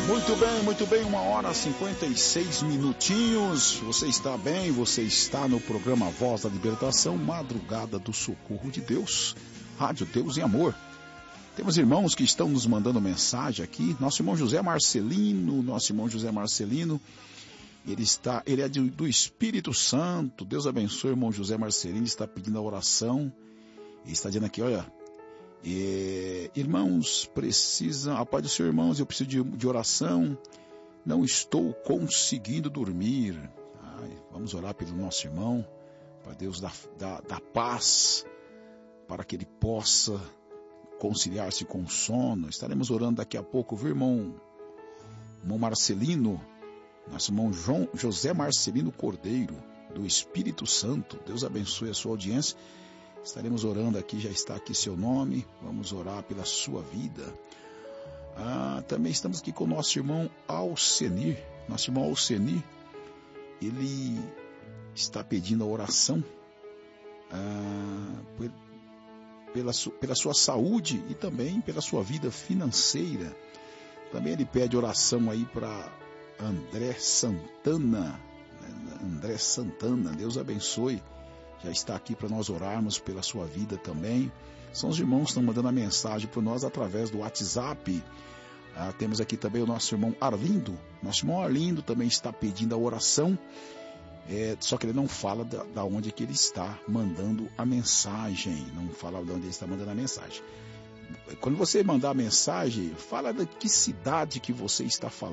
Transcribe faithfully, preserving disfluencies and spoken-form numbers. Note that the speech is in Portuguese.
Muito bem, muito bem, uma hora e cinquenta e seis minutinhos. Você está bem? Você está no programa Voz da Libertação, Madrugada do Socorro de Deus, Rádio Deus e Amor. Temos irmãos que estão nos mandando mensagem aqui. Nosso irmão José Marcelino, nosso irmão José Marcelino, ele está, ele é de, do Espírito Santo. Deus abençoe, irmão José Marcelino, está pedindo a oração. Ele está dizendo aqui, olha, é, irmãos, precisam, a paz do Senhor, irmãos, eu preciso de, de oração, não estou conseguindo dormir. Ai, vamos orar pelo nosso irmão, para Deus dar, dar, dar paz, para que ele possa conciliar-se com o sono. Estaremos orando daqui a pouco, viu, irmão? Irmão Marcelino, nosso irmão João, José Marcelino Cordeiro, do Espírito Santo. Deus abençoe a sua audiência. Estaremos orando aqui, já está aqui seu nome. Vamos orar pela sua vida. Ah, também estamos aqui com o nosso irmão Alcenir. Nosso irmão Alcenir, ele está pedindo a oração ah, pela, pela sua saúde e também pela sua vida financeira. Também ele pede oração aí para André Santana. André Santana, Deus abençoe. Já está aqui para nós orarmos pela sua vida também. São os irmãos que estão mandando a mensagem para nós através do WhatsApp. Ah, temos aqui também o nosso irmão Arlindo. Nosso irmão Arlindo também está pedindo a oração. É, só que ele não fala da, da onde que ele está mandando a mensagem. Não fala de onde ele está mandando a mensagem. Quando você mandar a mensagem, fala de que cidade que você está falando.